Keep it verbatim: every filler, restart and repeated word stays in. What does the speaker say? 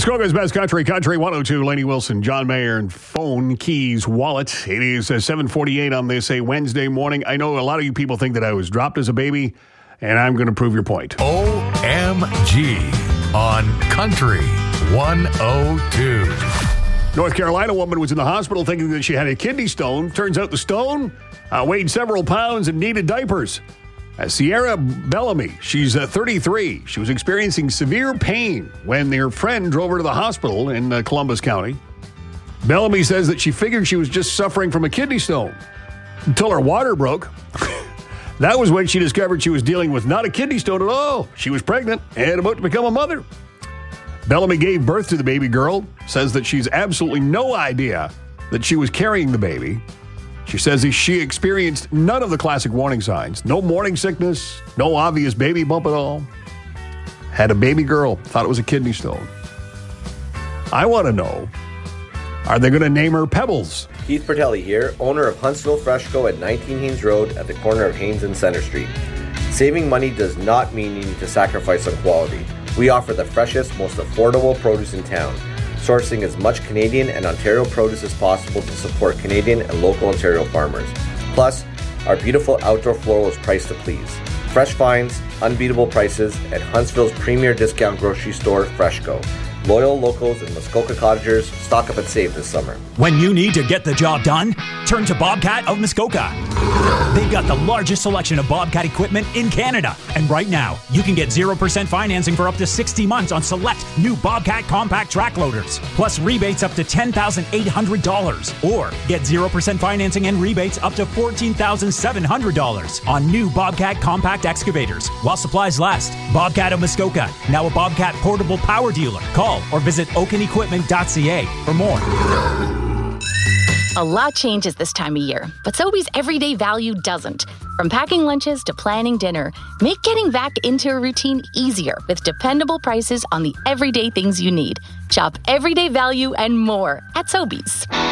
Muskoka's Best Country, Country one oh two, Lainey Wilson, John Mayer, and Phone Keys Wallet. It is uh, seven forty-eight on this a Wednesday morning. I know a lot of you people think that I was dropped as a baby, and I'm going to prove your point. O M G on Country one oh two. North Carolina woman was in the hospital thinking that she had a kidney stone. Turns out the stone uh, weighed several pounds and needed diapers. Uh, Sierra Bellamy, she's uh, thirty-three. She was experiencing severe pain when their friend drove her to the hospital in uh, Columbus County. Bellamy says that she figured she was just suffering from a kidney stone until her water broke. That was when she discovered she was dealing with not a kidney stone at all. She was pregnant and about to become a mother. Bellamy gave birth to the baby girl, says that she's absolutely no idea that she was carrying the baby. She says she experienced none of the classic warning signs. No morning sickness, no obvious baby bump at all. Had a baby girl, thought it was a kidney stone. I want to know, are they going to name her Pebbles? Keith Bertelli here, owner of Huntsville Fresh Co. at nineteen Haynes Road at the corner of Haynes and Center Street. Saving money does not mean you need to sacrifice on quality. We offer the freshest, most affordable produce in town, sourcing as much Canadian and Ontario produce as possible to support Canadian and local Ontario farmers. Plus, our beautiful outdoor floral is priced to please. Fresh finds, unbeatable prices at Huntsville's premier discount grocery store, FreshCo. Loyal locals and Muskoka Cottagers stock up and save this summer. When you need to get the job done, turn to Bobcat of Muskoka. They've got the largest selection of Bobcat equipment in Canada. And right now, you can get zero percent financing for up to sixty months on select new Bobcat compact track loaders, plus rebates up to ten thousand eight hundred dollars. Or get zero percent financing and rebates up to fourteen thousand seven hundred dollars on new Bobcat compact excavators while supplies last. Bobcat of Muskoka, now a Bobcat portable power dealer. Call or visit oaken equipment dot c a for more. A lot changes this time of year, but Sobeys everyday value doesn't. From packing lunches to planning dinner, make getting back into a routine easier with dependable prices on the everyday things you need. Shop everyday value and more at Sobeys.